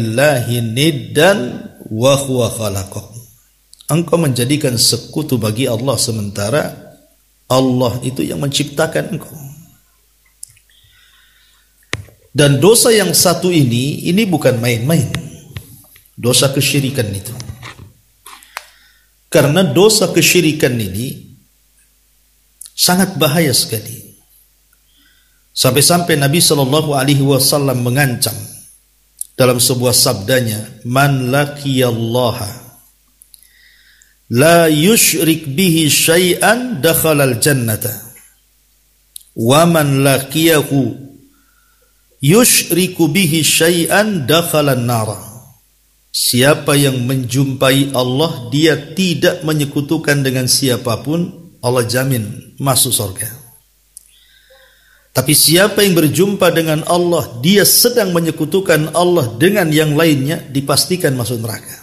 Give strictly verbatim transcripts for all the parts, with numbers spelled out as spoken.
lillahi niddan wa huwa khalaqakum. Engkau menjadikan sekutu bagi Allah sementara Allah itu yang menciptakan engkau. Dan dosa yang satu ini, ini bukan main-main. Dosa kesyirikan itu. Karena dosa kesyirikan ini sangat bahaya sekali. Sampai-sampai Nabi Shallallahu Alaihi Wasallam mengancam dalam sebuah sabdanya, "Man laqiyallaha la yushrik bihi syai'an dakhalal jannata, wa man laqiyahu yushriku bihi syai'an dakhalan nara." Siapa yang menjumpai Allah, dia tidak menyekutukan dengan siapapun, Allah jamin masuk surga. Tapi siapa yang berjumpa dengan Allah, dia sedang menyekutukan Allah dengan yang lainnya, dipastikan masuk neraka.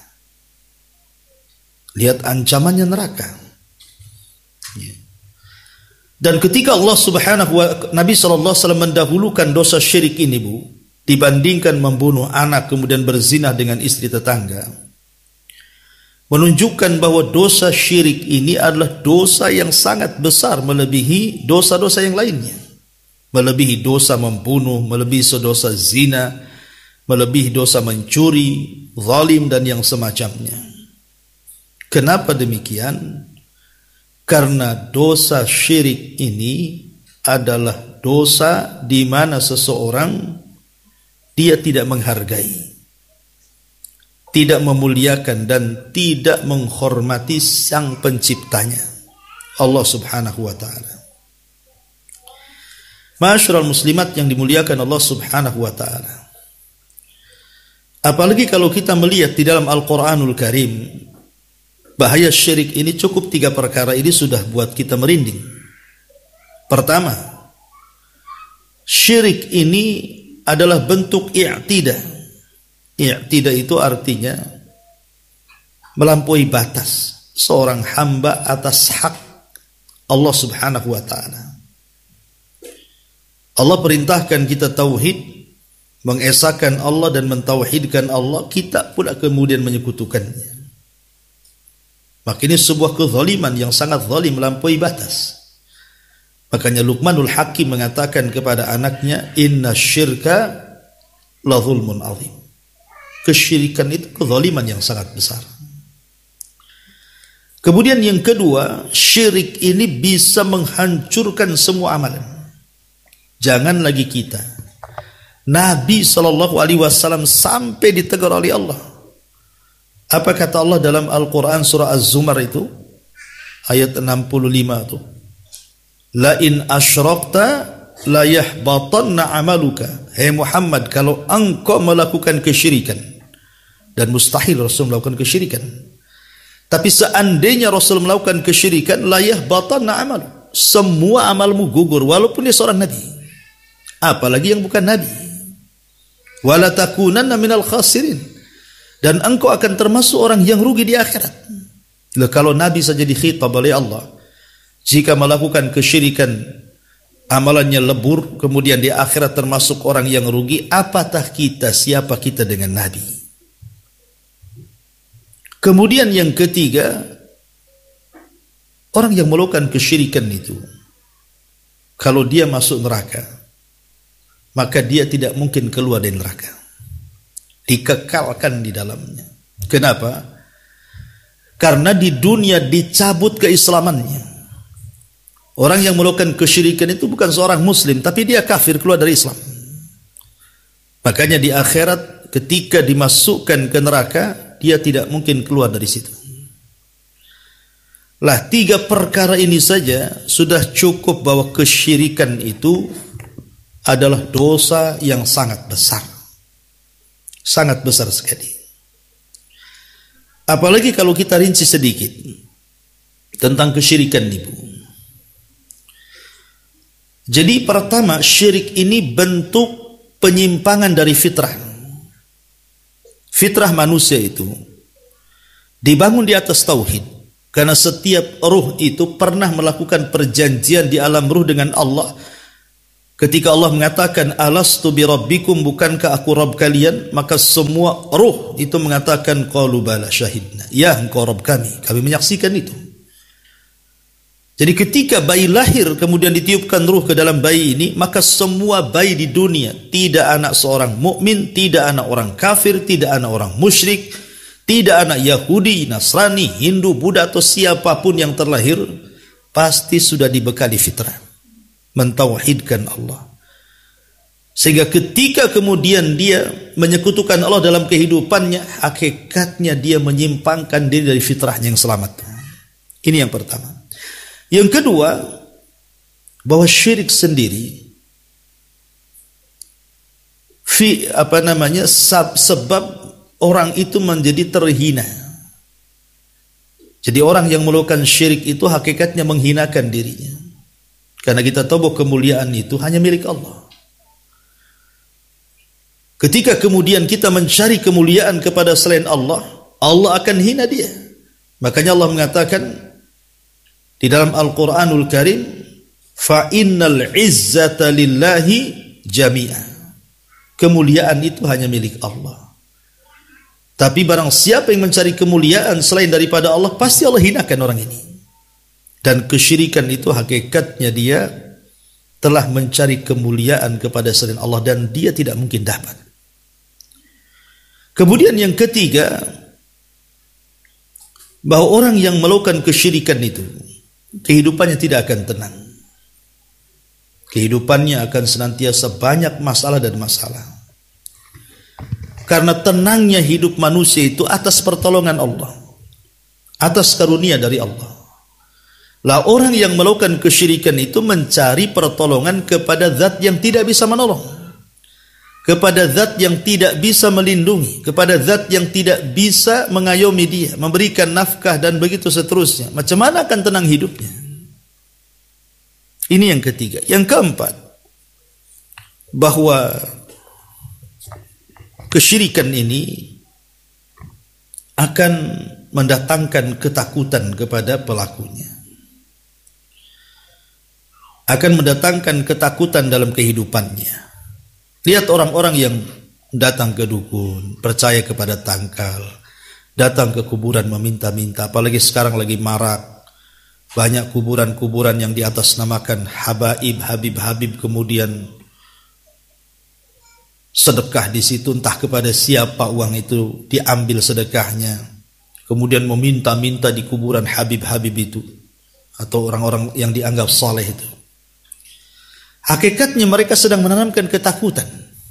Lihat ancamannya neraka. Dan ketika Allah Subhanahu wa Nabi sallallahu alaihi wasallam mendahulukan dosa syirik ini, Bu, dibandingkan membunuh anak kemudian berzina dengan istri tetangga, menunjukkan bahwa dosa syirik ini adalah dosa yang sangat besar, melebihi dosa-dosa yang lainnya. Melebihi dosa membunuh, melebihi dosa zina, melebihi dosa mencuri, zalim dan yang semacamnya. Kenapa demikian? Karena dosa syirik ini adalah dosa di mana seseorang dia tidak menghargai, tidak memuliakan dan tidak menghormati sang penciptanya, Allah Subhanahu wa taala. Ma'asyiral muslimat yang dimuliakan Allah Subhanahu wa taala. Apalagi kalau kita melihat di dalam Al-Qur'anul Karim, bahaya syirik ini cukup tiga perkara ini sudah buat kita merinding. Pertama, syirik ini adalah bentuk i'tidah. I'tidah itu artinya melampaui batas seorang hamba atas hak Allah Subhanahu wa taala. Allah perintahkan kita tauhid, mengesahkan Allah dan mentauhidkan Allah, kita pula kemudian menyekutukannya. Maka ini sebuah kezaliman yang sangat zalim, melampaui batas. Makanya Luqmanul Hakim mengatakan kepada anaknya, "Inna syirka la zulmun azim." Kesyirikan itu kezaliman yang sangat besar. Kemudian yang kedua, syirik ini bisa menghancurkan semua amalan. Jangan lagi kita, Nabi Shallallahu Alaihi Wasallam sampai ditegur oleh Allah. Apa kata Allah dalam Al-Quran surah Az-Zumar itu ayat enam puluh lima itu, "La in asyrakta la yahbatanna amaluka." Hai Muhammad, kalau engkau melakukan kesyirikan, dan mustahil Rasul melakukan kesyirikan, tapi seandainya Rasul melakukan kesyirikan, la yahbatanna amalu, semua amalmu gugur walaupun dia seorang nabi. Apalagi yang bukan nabi. Wala takunanna minal khasirin, dan engkau akan termasuk orang yang rugi di akhirat. Loh, kalau nabi saja dikhitab oleh Allah, jika melakukan kesyirikan amalannya lebur, kemudian di akhirat termasuk orang yang rugi, apatah kita, siapa kita dengan nabi? Kemudian yang ketiga, orang yang melakukan kesyirikan itu, kalau dia masuk neraka, maka dia tidak mungkin keluar dari neraka, dikekalkan di dalamnya. Kenapa? Karena di dunia dicabut keislamannya. Orang yang melakukan kesyirikan itu bukan seorang muslim, tapi dia kafir, keluar dari Islam. Makanya di akhirat ketika dimasukkan ke neraka, dia tidak mungkin keluar dari situ. Lah, tiga perkara ini saja sudah cukup bahwa kesyirikan itu adalah dosa yang sangat besar. Sangat besar sekali. Apalagi kalau kita rinci sedikit tentang kesyirikan ini, Bu. Jadi pertama, syirik ini bentuk penyimpangan dari fitrah. Fitrah manusia itu dibangun di atas tauhid. Karena setiap ruh itu pernah melakukan perjanjian di alam ruh dengan Allah. Ketika Allah mengatakan alastu bi rabbikum, bukankah aku Rabb kalian, maka semua ruh itu mengatakan qalu bala syahidna, ya engkau Rabb kami, kami menyaksikan itu. Jadi ketika bayi lahir kemudian ditiupkan ruh ke dalam bayi ini, maka semua bayi di dunia, tidak anak seorang mukmin, tidak anak orang kafir, tidak anak orang musyrik, tidak anak Yahudi, Nasrani, Hindu, Buddha atau siapapun yang terlahir, pasti sudah dibekali fitrah mentauhidkan Allah. Sehingga ketika kemudian dia menyekutukan Allah dalam kehidupannya, hakikatnya dia menyimpangkan diri dari fitrahnya yang selamat. Ini yang pertama. Yang kedua, bahwa syirik sendiri fi apa namanya sebab orang itu menjadi terhina. Jadi orang yang melakukan syirik itu hakikatnya menghinakan dirinya. Karena kita tahu bahwa kemuliaan itu hanya milik Allah. Ketika kemudian kita mencari kemuliaan kepada selain Allah, Allah akan hina dia. Makanya Allah mengatakan di dalam Al-Quranul Karim, fa innal izzata lillahi jami'a. Kemuliaan itu hanya milik Allah. Tapi barang siapa yang mencari kemuliaan selain daripada Allah, pasti Allah hinakan orang ini. Dan kesyirikan itu hakikatnya dia telah mencari kemuliaan kepada selain Allah, dan dia tidak mungkin dapat. Kemudian yang ketiga, bahwa orang yang melakukan kesyirikan itu kehidupannya tidak akan tenang. Kehidupannya akan senantiasa banyak masalah dan masalah. Karena tenangnya hidup manusia itu atas pertolongan Allah, atas karunia dari Allah. Lah orang yang melakukan kesyirikan itu mencari pertolongan kepada zat yang tidak bisa menolong, kepada zat yang tidak bisa melindungi, kepada zat yang tidak bisa mengayomi dia, memberikan nafkah dan begitu seterusnya. Macam mana akan tenang hidupnya? Ini yang ketiga. Yang keempat, bahwa kesyirikan ini akan mendatangkan ketakutan kepada pelakunya, akan mendatangkan ketakutan dalam kehidupannya. Lihat orang-orang yang datang ke dukun, percaya kepada tangkal, datang ke kuburan meminta-minta, apalagi sekarang lagi marak, banyak kuburan-kuburan yang di atas namakan habaib, habib-habib, kemudian sedekah di situ, entah kepada siapa uang itu diambil sedekahnya, kemudian meminta-minta di kuburan habib-habib itu, atau orang-orang yang dianggap saleh itu. Hakikatnya mereka sedang menanamkan ketakutan.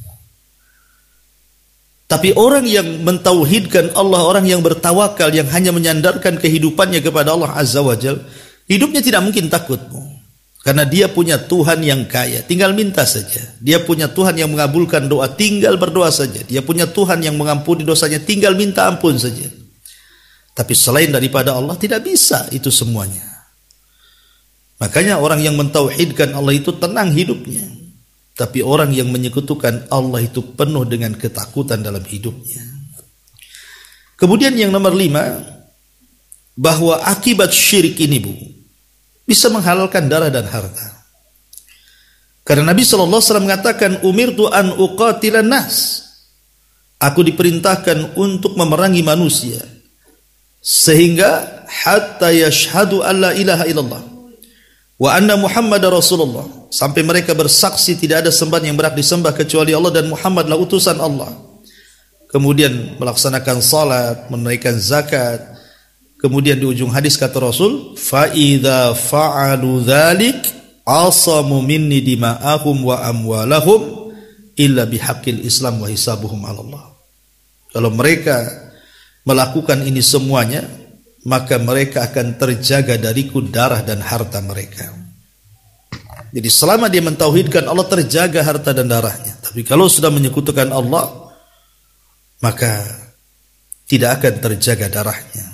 Tapi orang yang mentauhidkan Allah, orang yang bertawakal, yang hanya menyandarkan kehidupannya kepada Allah Azza wa Jal, hidupnya tidak mungkin takut. Karena dia punya Tuhan yang kaya, tinggal minta saja. Dia punya Tuhan yang mengabulkan doa, tinggal berdoa saja. Dia punya Tuhan yang mengampuni dosanya, tinggal minta ampun saja. Tapi selain daripada Allah tidak bisa itu semuanya. Makanya orang yang mentauhidkan Allah itu tenang hidupnya. Tapi orang yang menyekutukan Allah itu penuh dengan ketakutan dalam hidupnya. Kemudian yang nomor lima, bahwa akibat syirik ini bu, bisa menghalalkan darah dan harta. Karena Nabi shallallahu alaihi wasallam mengatakan, umirtu an uqatilan nas. Aku diperintahkan untuk memerangi manusia, sehingga hatta yashhadu an la ilaha illallah wa anna Muhammad Rasulullah, sampai mereka bersaksi tidak ada sembahan yang berhak disembah kecuali Allah dan Muhammadlah utusan Allah. Kemudian melaksanakan salat, menunaikan zakat. Kemudian di ujung hadis kata Rasul, fa idza fa'alu dzalik asamu minni dima'ahum wa amwalahum illa bihaqqil Islam wa hisabuhum 'ala Allah. Kalau mereka melakukan ini semuanya, maka mereka akan terjaga dariku darah dan harta mereka. Jadi selama dia mentauhidkan Allah, terjaga harta dan darahnya. Tapi kalau sudah menyekutukan Allah, maka tidak akan terjaga darahnya.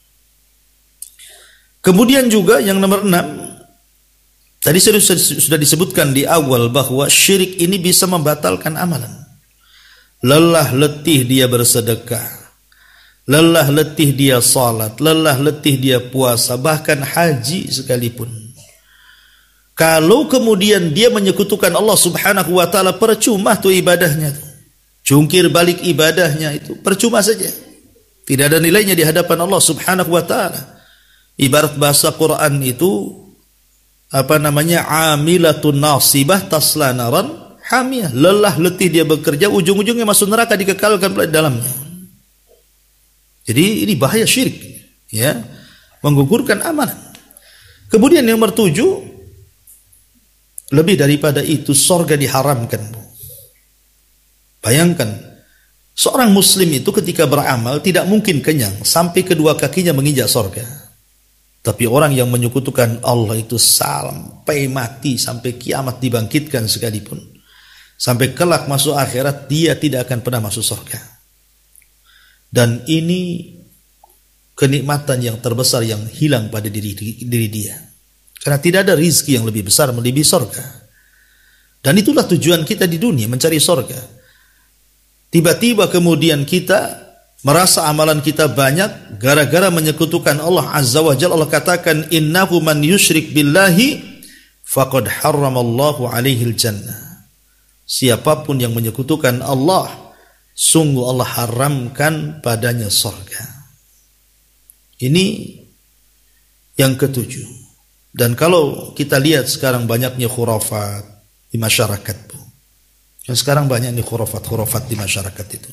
Kemudian juga yang nomor enam, tadi sudah, sudah disebutkan di awal bahwa syirik ini bisa membatalkan amalan. Lelah letih dia bersedekah, lelah letih dia salat, lelah letih dia puasa, bahkan haji sekalipun. Kalau kemudian dia menyekutukan Allah Subhanahu wa taala, percuma tuh ibadahnya tuh. Jungkir balik ibadahnya itu percuma saja. Tidak ada nilainya di hadapan Allah Subhanahu wa taala. Ibarat bahasa Quran itu apa namanya? Amilatun nasibah tasla naran hamiyah. Lelah letih dia bekerja, ujung-ujungnya masuk neraka, dikekalkan di dalamnya. Jadi ini bahaya syirik, ya. Menggugurkan amalan. Kemudian yang nomor tujuh, lebih daripada itu, sorga diharamkan. Bayangkan, seorang muslim itu ketika beramal tidak mungkin kenyang sampai kedua kakinya menginjak sorga. Tapi orang yang menyekutukan Allah itu sampai mati, sampai kiamat dibangkitkan sekalipun, sampai kelak masuk akhirat, dia tidak akan pernah masuk sorga. Dan ini kenikmatan yang terbesar yang hilang pada diri, diri dia. Karena tidak ada rizki yang lebih besar melebihi sorga. Dan itulah tujuan kita di dunia, mencari sorga. Tiba-tiba kemudian kita merasa amalan kita banyak gara-gara menyekutukan Allah Azza wa Jalla. Allah katakan, innahu man yusyrik billahi faqad harramallahu alaihil jannah. Siapapun yang menyekutukan Allah, sungguh Allah haramkan padanya sorga. Ini yang ketujuh. Dan kalau kita lihat sekarang banyaknya khurafat di masyarakat, Bu. Dan sekarang banyak nih khurafat-khurafat di masyarakat itu,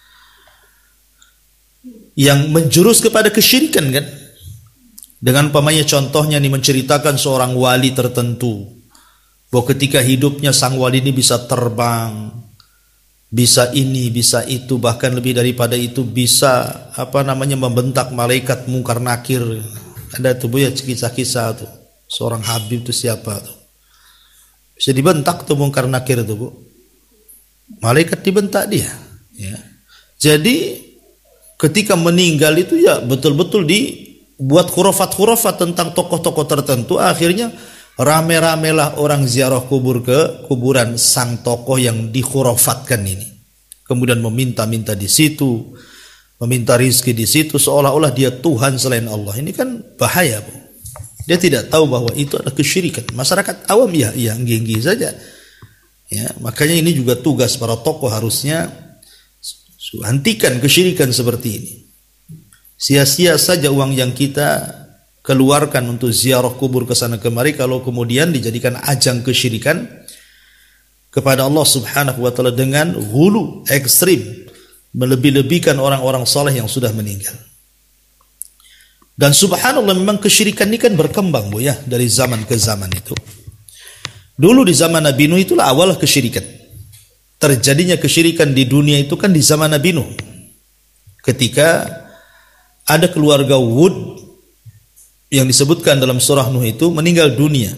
yang menjurus kepada kesyirikan kan. Dengan umpamanya contohnya nih, menceritakan seorang wali tertentu bahwa ketika hidupnya sang wali ini bisa terbang, bisa ini, bisa itu, bahkan lebih daripada itu bisa apa namanya membentak malaikat mungkar nakir. Ada tuh Bu ya kisah-kisah tuh. Seorang Habib itu siapa tuh? Bisa dibentak tuh mungkar nakir tuh Bu. Malaikat dibentak dia. Ya. Jadi ketika meninggal itu ya betul-betul dibuat khurafat-khurafat tentang tokoh-tokoh tertentu. Akhirnya rame-ramelah orang ziarah kubur ke kuburan sang tokoh yang dikhurafatkan ini. Kemudian meminta-minta di situ, meminta rizki di situ, seolah-olah dia Tuhan selain Allah. Ini kan bahaya Bu. Dia tidak tahu bahwa itu adalah kesyirikan. Masyarakat awam ya, ya genggi saja. Ya, makanya ini juga tugas para tokoh, harusnya hentikan kesyirikan seperti ini. Sia-sia saja uang yang kita keluarkan untuk ziarah kubur ke sana kemari kalau kemudian dijadikan ajang kesyirikan kepada Allah Subhanahu wa taala dengan hulu ekstrim, melebih-lebihkan orang-orang saleh yang sudah meninggal. Dan subhanallah, memang kesyirikan ini kan berkembang Bu ya, dari zaman ke zaman itu. Dulu di zaman Nabi Nuh itulah awal kesyirikan. Terjadinya kesyirikan di dunia itu kan di zaman Nabi Nuh. Ketika ada keluarga Wud yang disebutkan dalam surah Nuh itu meninggal dunia.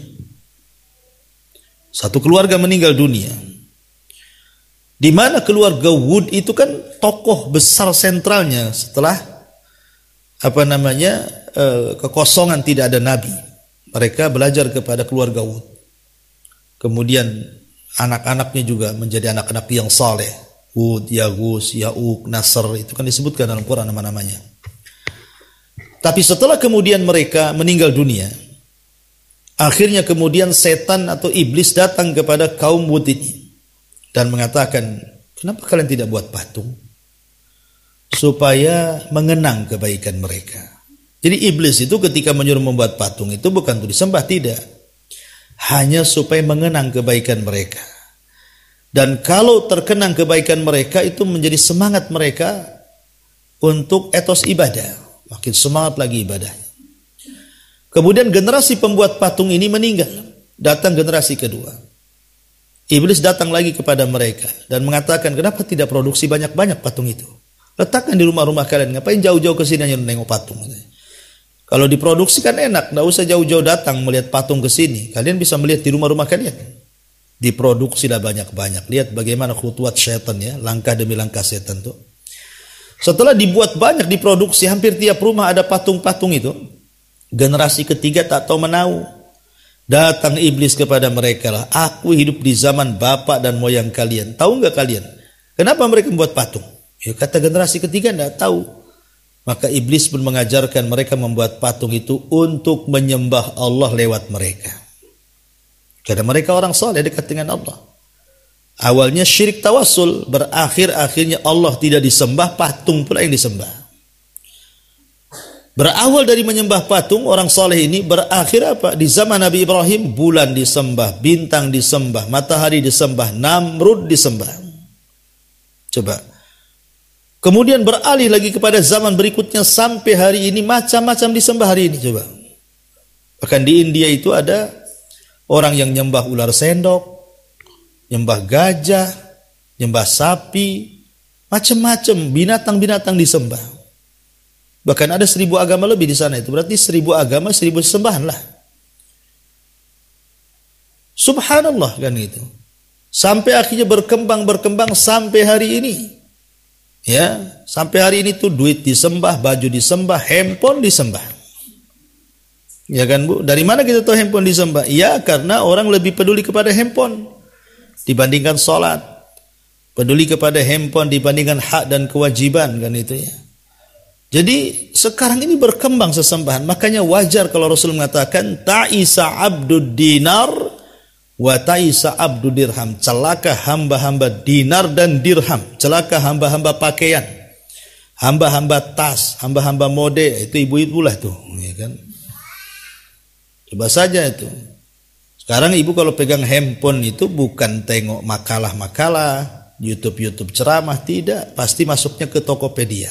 Satu keluarga meninggal dunia. Di mana keluarga Wud itu kan tokoh besar sentralnya setelah apa namanya eh, kekosongan tidak ada nabi. Mereka belajar kepada keluarga Wud. Kemudian anak-anaknya juga menjadi anak-anak yang saleh. Wud, Yagus, Ya'uq, Nasr, itu kan disebutkan dalam Quran nama-namanya. Tapi setelah kemudian mereka meninggal dunia, akhirnya kemudian setan atau iblis datang kepada kaum Wud ini dan mengatakan, kenapa kalian tidak buat patung supaya mengenang kebaikan mereka? Jadi iblis itu ketika menyuruh membuat patung itu bukan untuk disembah, tidak, hanya supaya mengenang kebaikan mereka. Dan kalau terkenang kebaikan mereka, itu menjadi semangat mereka untuk etos ibadah, makin semangat lagi ibadahnya. Kemudian generasi pembuat patung ini meninggal, datang generasi kedua. Iblis datang lagi kepada mereka dan mengatakan, kenapa tidak produksi banyak-banyak patung itu? Letakkan di rumah-rumah kalian, ngapain jauh-jauh ke sini hanya nengok patung? Kalau diproduksi kan enak, nggak usah jauh-jauh datang melihat patung ke sini. Kalian bisa melihat di rumah-rumah kalian. Diproduksilah banyak-banyak. Lihat bagaimana khutuwat syaitan ya, langkah demi langkah setan tuh. Setelah dibuat banyak, diproduksi, hampir tiap rumah ada patung-patung itu. Generasi ketiga tak tahu menau. Datang iblis kepada mereka lah, aku hidup di zaman bapak dan moyang kalian. Tahu nggak kalian? Kenapa mereka membuat patung? Ya kata generasi ketiga nggak tahu. Maka iblis pun mengajarkan mereka membuat patung itu untuk menyembah Allah lewat mereka. Karena mereka orang saleh dekat dengan Allah. Awalnya syirik tawassul, berakhir akhirnya Allah tidak disembah, patung pula yang disembah. Berawal dari menyembah patung, orang saleh ini berakhir apa? Di zaman Nabi Ibrahim, bulan disembah, bintang disembah, matahari disembah, Namrud disembah. Coba. Kemudian beralih lagi kepada zaman berikutnya sampai hari ini macam-macam disembah hari ini. Coba. Bahkan di India itu ada orang yang nyembah ular sendok, nyembah gajah, nyembah sapi, macam-macam binatang-binatang disembah. Bahkan ada seribu agama lebih di sana itu. Berarti seribu agama, seribu sembahan lah. Subhanallah kan itu. Sampai akhirnya berkembang, berkembang sampai hari ini. Ya, sampai hari ini tuh duit disembah, baju disembah, handphone disembah. Ya kan Bu? Dari mana kita tahu handphone disembah? Ya karena orang lebih peduli kepada handphone dibandingkan sholat. Peduli kepada handphone dibandingkan hak dan kewajiban kan itu ya. Jadi sekarang ini berkembang sesembahan. Makanya wajar kalau Rasul mengatakan ta'isa abdud dinar wa ta'isa abdud dirham. Celaka hamba-hamba dinar dan dirham. Celaka hamba-hamba pakaian, hamba-hamba tas, hamba-hamba mode. Itu ibu-ibu lah tuh ya kan. Coba saja itu. Sekarang ibu kalau pegang handphone itu bukan tengok makalah-makalah, YouTube-YouTube ceramah, tidak. Pasti masuknya ke Tokopedia.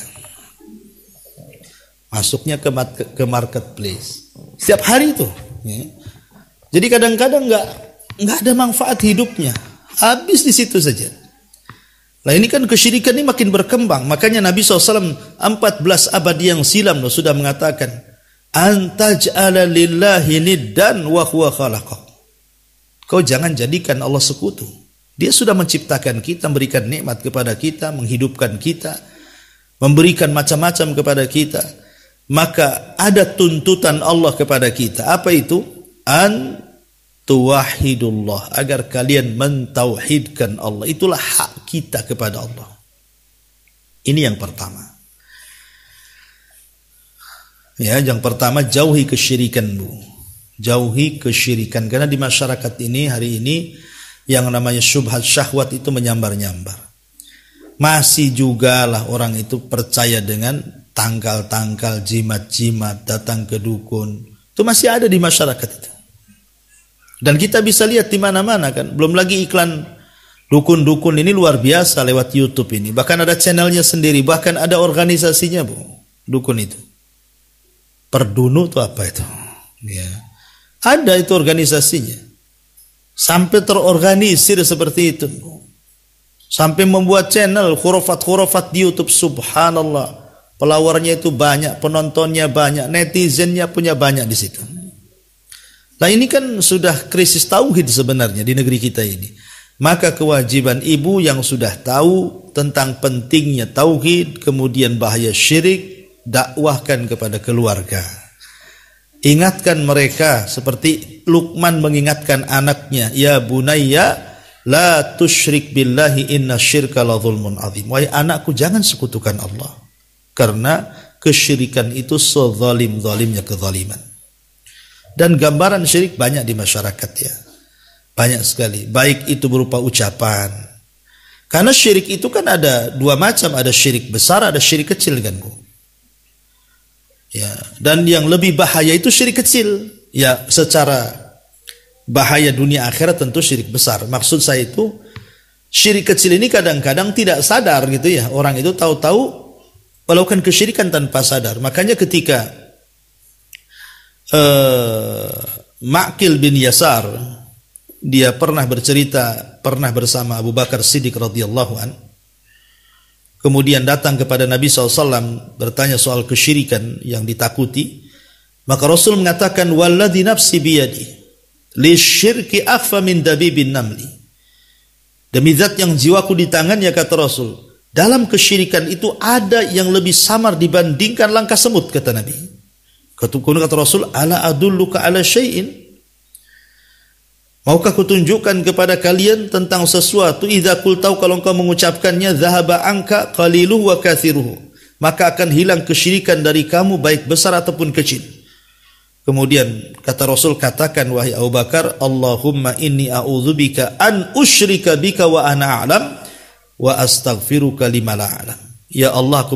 Masuknya ke ke marketplace setiap hari itu. Ya. Jadi kadang-kadang nggak nggak ada manfaat hidupnya, habis di situ saja. Nah ini kan kesyirikan ini makin berkembang. Makanya Nabi shallallahu alaihi wasallam empat belas abad yang silam loh, sudah mengatakan antaj'ala lillahi niddan wa huwa khalaqak. Kau jangan jadikan Allah sekutu. Dia sudah menciptakan kita, memberikan nikmat kepada kita, menghidupkan kita, memberikan macam-macam kepada kita. Maka ada tuntutan Allah kepada kita. Apa itu? An tuwahidullah, agar kalian mentauhidkan Allah. Itulah hak kita kepada Allah. Ini yang pertama. Ya, yang pertama jauhi kesyirikan Bu. Jauhi kesyirikan, karena di masyarakat ini hari ini yang namanya syubhat syahwat itu menyambar-nyambar. Masih juga lah orang itu percaya dengan tangkal-tangkal, jimat-jimat, datang ke dukun. Itu masih ada di masyarakat itu. Dan kita bisa lihat di mana-mana kan. Belum lagi iklan dukun-dukun ini luar biasa lewat YouTube ini. Bahkan ada channelnya sendiri, bahkan ada organisasinya Bu. Dukun itu. Perdunu itu apa itu? Ya. Ada itu organisasinya. Sampai terorganisir seperti itu. Sampai membuat channel khurafat-khurafat di YouTube. Subhanallah. Pelawarnya itu banyak, penontonnya banyak, netizennya punya banyak di situ. Nah ini kan sudah krisis tauhid sebenarnya di negeri kita ini. Maka kewajiban ibu yang sudah tahu tentang pentingnya tauhid, kemudian bahaya syirik, dakwahkan kepada keluarga. Ingatkan mereka seperti Luqman mengingatkan anaknya, ya bunayya la tusyrik billahi inna syirka la zulmun azim. Wahai anakku, jangan sekutukan Allah. Karena kesyirikan itu sezalim-zalimnya kezaliman. Dan gambaran syirik banyak di masyarakat ya. Banyak sekali. Baik itu berupa ucapan. Karena syirik itu kan ada dua macam. Ada syirik besar, ada syirik kecil kan Bu. Ya. Dan yang lebih bahaya itu syirik kecil. Ya, secara bahaya dunia akhirat tentu syirik besar. Maksud saya itu, syirik kecil ini kadang-kadang tidak sadar gitu ya. Orang itu tahu-tahu melakukan kesyirikan tanpa sadar. Makanya ketika uh, Ma'qil bin Yasar, dia pernah bercerita, pernah bersama Abu Bakar Siddiq radhiyallahu an. Kemudian datang kepada Nabi shallallahu alaihi wasallam bertanya soal kesyirikan yang ditakuti. Maka Rasul mengatakan, walladzi nafsi biyadi lisyirki afa min dabibin namli. Demi zat yang jiwaku di tangannya, kata Rasul, dalam kesyirikan itu ada yang lebih samar dibandingkan langkah semut, kata Nabi. Kata Rasul, ala adulluka ala syai'in, maukah kutunjukkan kepada kalian tentang sesuatu, idza qultau, kalau engkau mengucapkannya, zahaba anka qaliluhu wa kathiruhu, maka akan hilang kesyirikan dari kamu baik besar ataupun kecil. Kemudian kata Rasul, katakan wahai Abu Bakar, Allahumma inni a'udzubika an usyrika bika wa ana a'lam wa astaghfiruka lima la a'lam. Ya Allah, aku